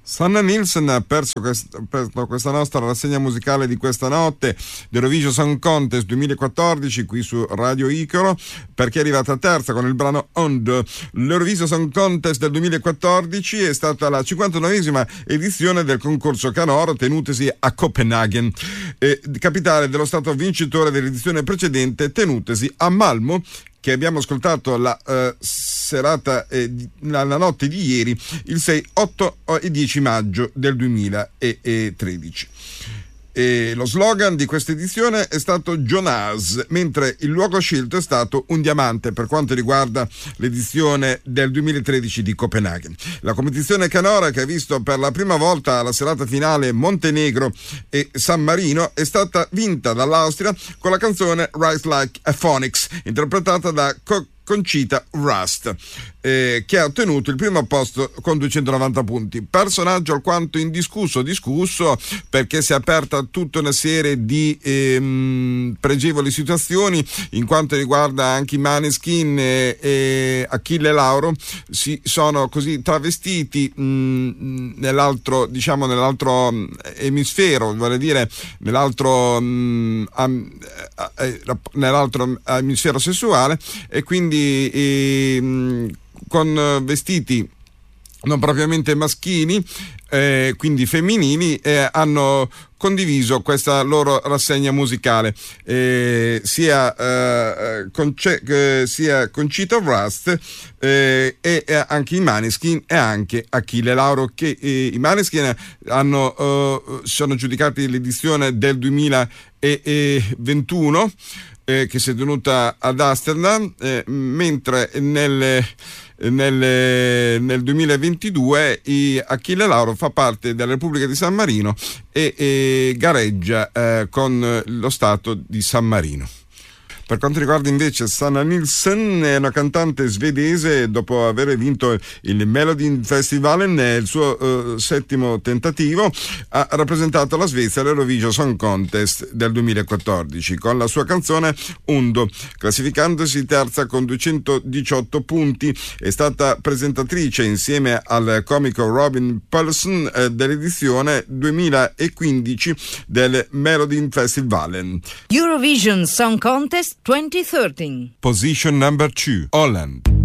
Sanna Nielsen ha perso questa nostra rassegna musicale di questa notte dell'Eurovision Song Contest 2014 qui su Radio Icaro, perché è arrivata terza con il brano Ond. L'Eurovision Song Contest del 2014 è stata la 59esima edizione del concorso canoro tenutesi a Copenaghen, capitale dello stato vincitore dell'edizione precedente tenutesi a Malmö, che abbiamo ascoltato la notte di ieri, il 6, 8 e 10 maggio del 2013. E lo slogan di questa edizione è stato Jonas, mentre il luogo scelto è stato un diamante per quanto riguarda l'edizione del 2013 di Copenaghen. La competizione canora, che ha visto per la prima volta la serata finale Montenegro e San Marino, è stata vinta dall'Austria con la canzone Rise Like a Phoenix, interpretata da Conchita Wurst, che ha ottenuto il primo posto con 290 punti. Personaggio alquanto discusso perché si è aperta tutta una serie di pregevoli situazioni in quanto riguarda anche i Maneskin e Achille Lauro. Si sono così travestiti nell'altro emisfero, vorrei dire nell'altro emisfero sessuale, e quindi con vestiti non propriamente maschili, quindi femminili, hanno condiviso questa loro rassegna musicale, sia Conchita Wurst e anche i Maneskin e anche Achille Lauro, che i Maneskin sono giudicati l'edizione del 2021 che si è tenuta ad Amsterdam, mentre nel 2022 Achille Lauro fa parte della Repubblica di San Marino e gareggia con lo Stato di San Marino. Per quanto riguarda invece Sanna Nielsen, è una cantante svedese. Dopo aver vinto il Melody Festival nel suo settimo tentativo, ha rappresentato la Svezia all'Eurovision Song Contest del 2014 con la sua canzone Undo, classificandosi terza con 218 punti. È stata presentatrice insieme al comico Robin Paulson dell'edizione 2015 del Melody Festival. Eurovision Song Contest 2013. Position number 2, Holland.